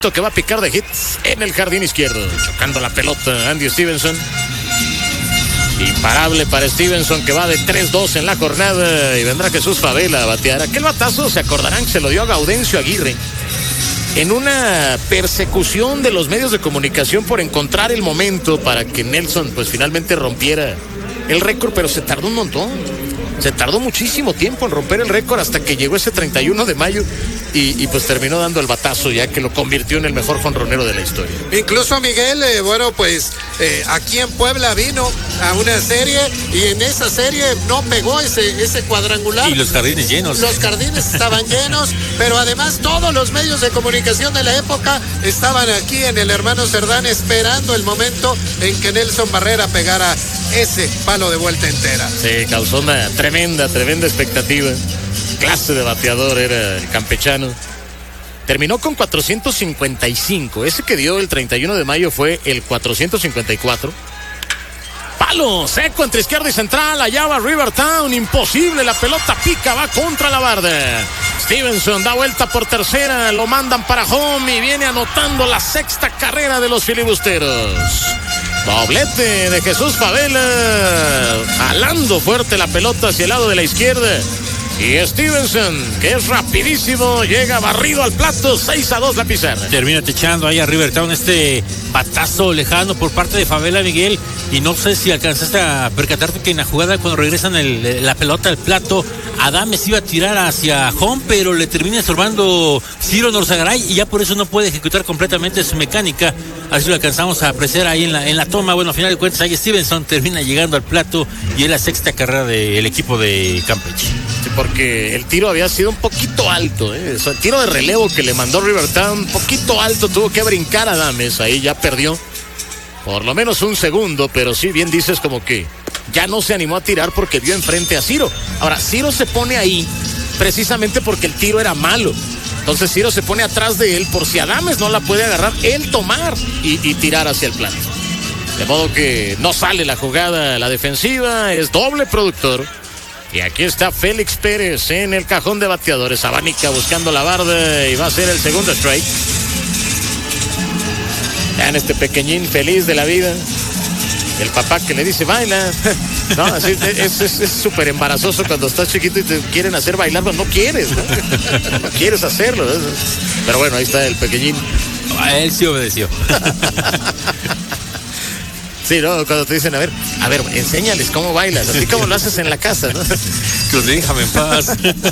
que va a picar de hits en el jardín izquierdo, chocando la pelota Andy Stevenson. Imparable para Stevenson, que va de 3-2 en la jornada, y vendrá Jesús Favela a batear. Aquel batazo, se acordarán que se lo dio a Gaudencio Aguirre en una persecución de los medios de comunicación por encontrar el momento para que Nelson pues finalmente rompiera el récord, pero se tardó un montón. Se tardó muchísimo tiempo en romper el récord hasta que llegó ese 31 de mayo y pues terminó dando el batazo, ya que lo convirtió en el mejor jonronero de la historia. Incluso Miguel, aquí en Puebla vino a una serie y en esa serie no pegó ese cuadrangular. Y los jardines llenos. Los jardines estaban llenos, pero además todos los medios de comunicación de la época estaban aquí en el Hermano Cerdán esperando el momento en que Nelson Barrera pegara ese palo de vuelta entera. Sí, causó una tremenda expectativa. Clase de bateador era el campechano. Terminó con 455. Ese que dio el 31 de mayo fue el 454. Palo seco entre izquierda y central. Allá va Rivertown. Imposible. La pelota pica. Va contra la barda. Stevenson da vuelta por tercera. Lo mandan para home y viene anotando la sexta carrera de los filibusteros. Doblete de Jesús Favela, jalando fuerte la pelota hacia el lado de la izquierda. Y Stevenson, que es rapidísimo, llega barrido al plato, 6-2 la pizarra. Termina techando ahí a Rivertown este batazo lejano por parte de Favela, Miguel. Y no sé si alcanzaste a percatarte que en la jugada, cuando regresan la pelota al plato, Adames iba a tirar hacia home, pero le termina estorbando Ciro Norzagaray y ya por eso no puede ejecutar completamente su mecánica. Así lo alcanzamos a apreciar ahí en la toma. Bueno, a final de cuentas, ahí Stevenson termina llegando al plato y es la sexta carrera del equipo de Campeche. Sí, porque el tiro había sido un poquito alto, ¿eh? O sea, el tiro de relevo que le mandó Rivertown, un poquito alto, tuvo que brincar a Adames, ahí ya perdió por lo menos un segundo, pero sí, bien dices, como que ya no se animó a tirar porque vio enfrente a Ciro. Ahora, Ciro se pone ahí precisamente porque el tiro era malo. Entonces Ciro se pone atrás de él por si Adames no la puede agarrar, él tomar y tirar hacia el plato. De modo que no sale la jugada, la defensiva es doble productor. Y aquí está Félix Pérez en el cajón de bateadores. Abanica buscando la barda y va a ser el segundo strike. Vean este pequeñín feliz de la vida. El papá que le dice baila. No, así es súper embarazoso cuando estás chiquito y te quieren hacer bailar, pero no quieres, ¿no? No quieres hacerlo, ¿no? Pero bueno, ahí está el pequeñín. A él sí obedeció. Sí, ¿no? Cuando te dicen, a ver, enséñales cómo bailas, así como lo haces en la casa, ¿no? Pues déjame en paz.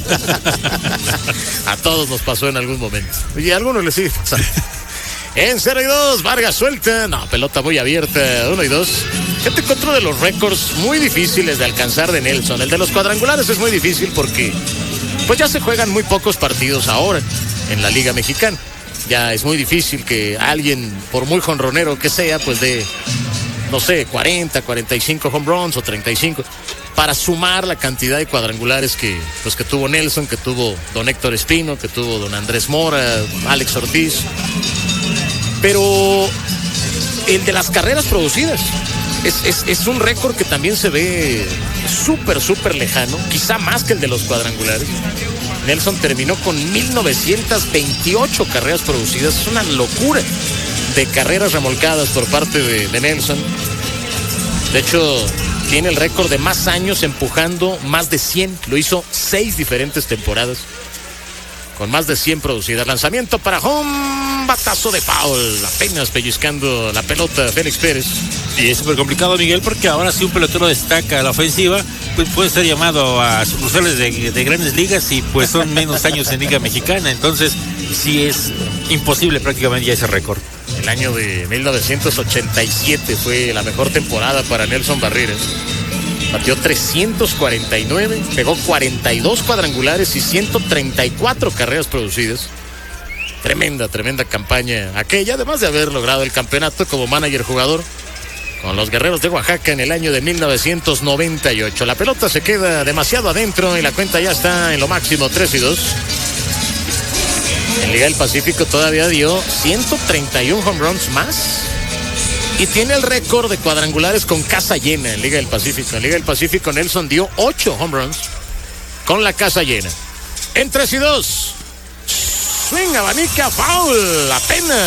A todos nos pasó en algún momento. Y a algunos les sigue pasando. En 0-2, Vargas suelta. No, pelota muy abierta, 1-2. Gente, otro de los récords muy difíciles de alcanzar de Nelson. El de los cuadrangulares es muy difícil porque pues ya se juegan muy pocos partidos ahora en la Liga Mexicana. Ya es muy difícil que alguien, por muy jonronero que sea, pues de, no sé, 40, 45 home runs o 35, para sumar la cantidad de cuadrangulares que tuvo Nelson, que tuvo don Héctor Espino, que tuvo don Andrés Mora, Alex Ortiz. Pero el de las carreras producidas es un récord que también se ve súper lejano, quizá más que el de los cuadrangulares. Nelson terminó con 1928 carreras producidas. Es una locura de carreras remolcadas por parte de Nelson. De hecho, tiene el récord de más años empujando más de 100. Lo hizo 6 diferentes temporadas con más de 100 producidas. Lanzamiento para home, batazo de foul, apenas pellizcando la pelota Félix Pérez. Y es súper complicado, Miguel, porque ahora si un pelotero destaca la ofensiva, pues puede ser llamado a sucursales de grandes ligas y pues son menos años en Liga Mexicana. Entonces sí es imposible prácticamente ya ese récord. El año de 1987 fue la mejor temporada para Nelson Barrera. Batió 349, pegó 42 cuadrangulares y 134 carreras producidas. Tremenda campaña aquella, además de haber logrado el campeonato como manager jugador con los Guerreros de Oaxaca en el año de 1998. La pelota se queda demasiado adentro y la cuenta ya está en lo máximo, 3-2. En Liga del Pacífico todavía dio 131 home runs más y tiene el récord de cuadrangulares con casa llena en Liga del Pacífico. En Liga del Pacífico Nelson dio 8 home runs con la casa llena. En 3-2. Swing, abanica, foul, apenas.